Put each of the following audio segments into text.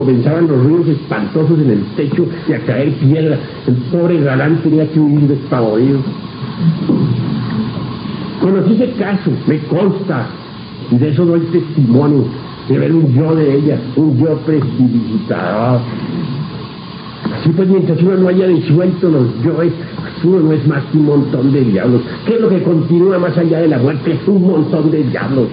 comenzaban los ruidos espantosos en el techo y a caer piedra. El pobre galán tenía que huir despavorido. Conocí ese caso, me consta, y de eso doy testimonio, de ver un yo de ella, un yo prestidigitador. Así pues, mientras uno no haya disuelto los yoes, uno no es más que un montón de diablos. ¿Qué es lo que continúa más allá de la muerte? Es un montón de diablos.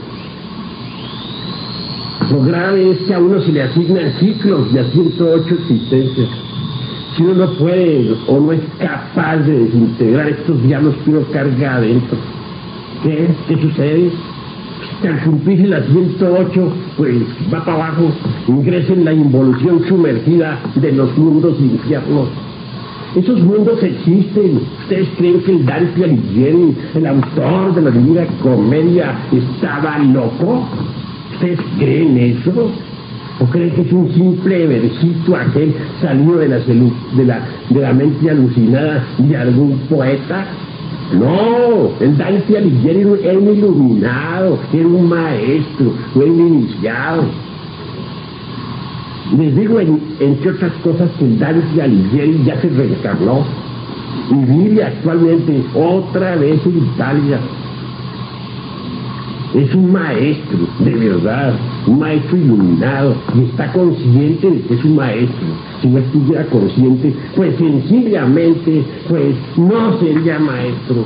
Lo grave es que a uno se le asignan ciclos de a 108 existencias. Si uno no puede o no es capaz de desintegrar estos diablos que uno carga adentro, ¿qué sucede? Al cumplirse las 108, pues va para abajo, ingresa en la involución sumergida de los mundos infiernos. Esos mundos existen. ¿Ustedes creen que el Dante Alighieri, el autor de la Divina Comedia, estaba loco? ¿Ustedes creen eso? ¿O creen que es un simple versito aquel salido de la mente alucinada de algún poeta? No, el Dante Alighieri era un iluminado, era un maestro, fue un iniciado. Les digo, entre otras cosas, que el Dante Alighieri ya se reencarnó y vive actualmente otra vez en Italia. Es un maestro, de verdad, un maestro iluminado, y está consciente de que es un maestro. Si no estuviera consciente, pues sencillamente, pues no sería maestro.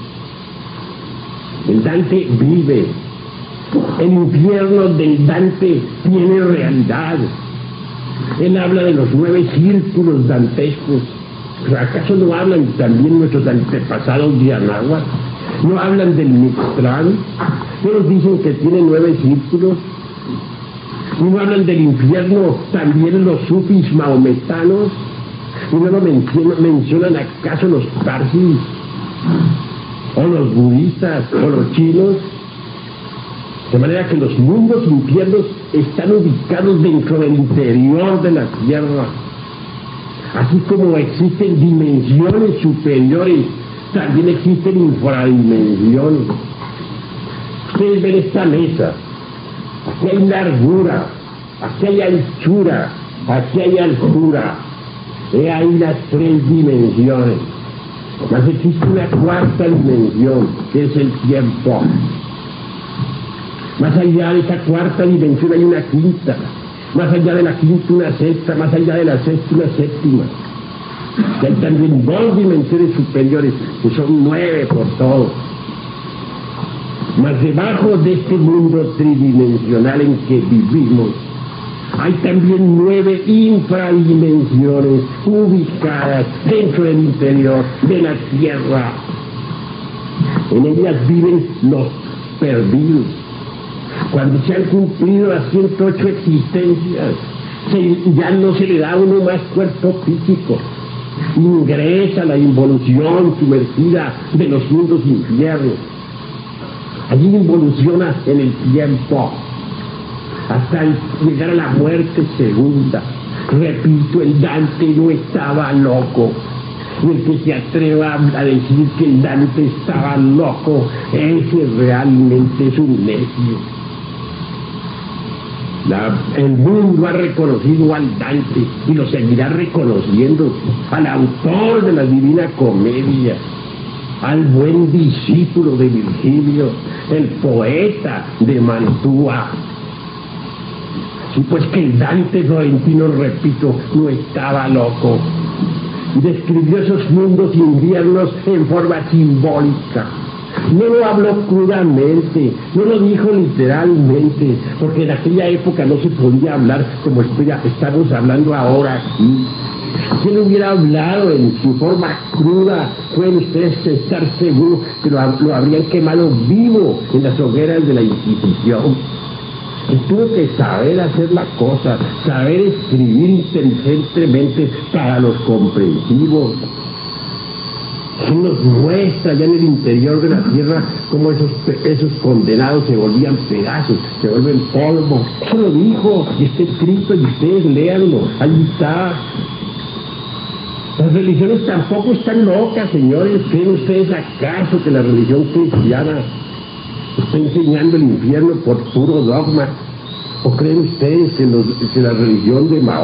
El Dante vive. El infierno del Dante tiene realidad. Él habla de los 9 círculos dantescos. ¿Acaso no hablan también nuestros antepasados de Anáhuac? ¿No hablan del Mictlán? Ellos dicen que tiene 9 círculos. ¿Y no hablan del infierno también los sufis mahometanos? ¿Y no lo mencionan acaso los parsis? ¿O los budistas? ¿O los chinos? De manera que los mundos infiernos están ubicados dentro del interior de la tierra. Así como existen dimensiones superiores, también existen infradimensiones. Ustedes ven esta mesa. Aquí hay largura, aquí hay anchura, aquí hay altura. He ahí las 3 dimensiones. Mas existe una 4ª dimensión, que es el tiempo. Más allá de esa 4ª dimensión hay una 5ª. Más allá de la 5ª una 6ª, más allá de la 6ª una 7ª. Y hay también 2 dimensiones superiores, que son 9 por todo. Mas debajo de este mundo tridimensional en que vivimos, hay también 9 infradimensiones ubicadas dentro del interior de la tierra. En ellas viven los perdidos. Cuando se han cumplido las 108 existencias, ya no se le da a uno más cuerpo físico. Ingresa la involución sumergida de los mundos infiernos. Allí involuciona en el tiempo hasta llegar a la muerte segunda. Repito, el Dante no estaba loco. Y el que se atreva a decir que el Dante estaba loco, ese realmente es un necio. El mundo ha reconocido al Dante y lo seguirá reconociendo, al autor de la Divina Comedia, al buen discípulo de Virgilio, el poeta de Mantua. Así pues que el Dante florentino, repito, no estaba loco. Describió esos mundos inviernos en forma simbólica. No lo habló crudamente, no lo dijo literalmente, porque en aquella época no se podía hablar como estamos hablando ahora aquí. Si él hubiera hablado en su forma cruda, pueden ustedes estar seguros que lo habrían quemado vivo en las hogueras de la Inquisición. Él tuvo que saber hacer la cosa, saber escribir inteligentemente para los comprensivos. Él nos muestra ya en el interior de la tierra cómo esos condenados se volvían pedazos, se vuelven polvo. Eso lo dijo, y está escrito, y ustedes léanlo, ahí está. Las religiones tampoco están locas, señores. ¿Creen ustedes acaso que la religión cristiana está enseñando el infierno por puro dogma? ¿O creen ustedes que la religión de Mahoma